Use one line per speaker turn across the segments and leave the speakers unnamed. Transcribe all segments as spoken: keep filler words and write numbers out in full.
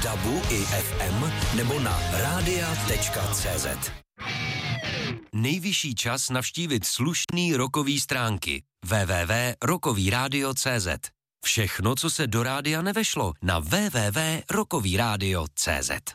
dabu i ef em nebo na rádia tečka cé zet. Nejvyšší čas navštívit slušný rockový stránky w w w tečka rockový rádio tečka cé zet. Všechno, co se do rádia nevešlo, na w w w tečka rockový rádio tečka cé zet.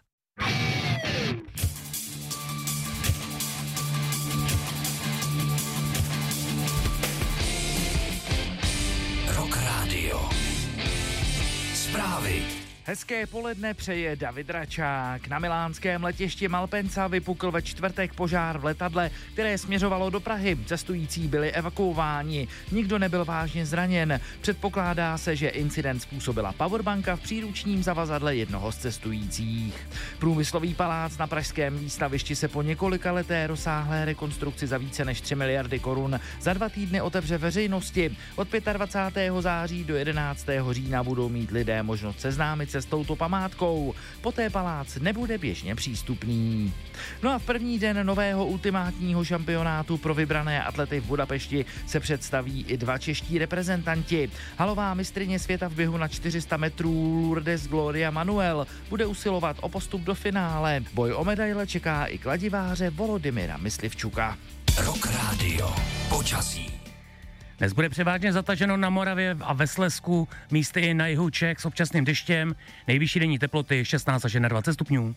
Rock Radio. Zprávy.
Hezké poledne přeje David Račák. Na milánském letišti Malpensa vypukl ve čtvrtek požár v letadle, které směřovalo do Prahy. Cestující byli evakuováni. Nikdo nebyl vážně zraněn. Předpokládá se, že incident způsobila powerbanka v příručním zavazadle jednoho z cestujících. Průmyslový palác na pražském výstavišti se po několika leté rozsáhlé rekonstrukci za více než tři miliardy korun za dva týdny otevře veřejnosti. Od dvacátého pátého září do jedenáctého října budou mít lidé možnost seznámit se s touto památkou. Poté palác nebude běžně přístupný. No a v první den nového ultimátního šampionátu pro vybrané atlety v Budapešti se představí i dva čeští reprezentanti. Halová mistryně světa v běhu na čtyři sta metrů Lourdes Gloria Manuel bude usilovat o postup do finále. Boj o medaile čeká i kladiváře Volodymyra Myslivčuka.
Rock Radio. Počasí.
Dnes bude převážně zataženo na Moravě a ve Slezsku, místy i na jihu Čech s občasným deštěm, nejvyšší denní teploty šestnáct až dvacet stupňů.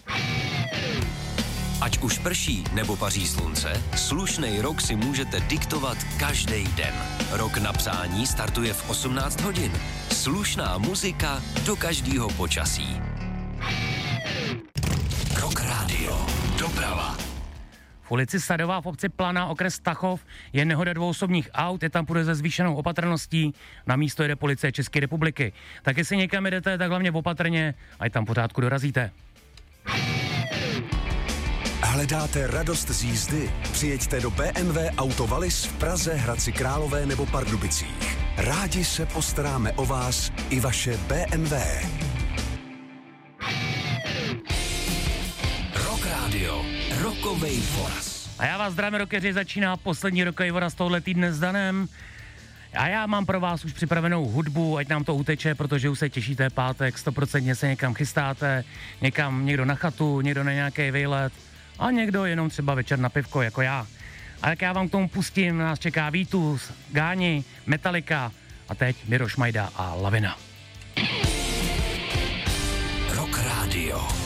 Ať už prší nebo paří slunce, slušnej rok si můžete diktovat každý den. Rok na přání startuje v osmnáct hodin. Slušná muzika do každého počasí. Rock Radio. Doprava.
V ulici Sadová v obci Planá, okres Tachov, je nehoda dvou osobních aut, je tam půjde se zvýšenou opatrností, na místo jede policie České republiky. Tak jestli někam jdete, tak hlavně opatrně, ať tam pořádku dorazíte.
Hledáte radost z jízdy? Přijeďte do bé em vé Auto Wallis v Praze, Hradci Králové nebo Pardubicích. Rádi se postaráme o vás i vaše bé em vé.
Rock Radio. Rokovej voraz.
A já vás zdravím, rockeři, začíná poslední rokovej voraz tohle týdne s Danem. A já mám pro vás už připravenou hudbu, ať nám to uteče, protože už se těšíte pátek, stoprocentně se někam chystáte, někam, někdo na chatu, někdo na nějaký výlet a někdo jenom třeba večer na pivko, jako já. A jak já vám k tomu pustím, nás čeká Vítus, Gáni, Metallica a teď Miroš Majda a Lavina.
Rock Radio.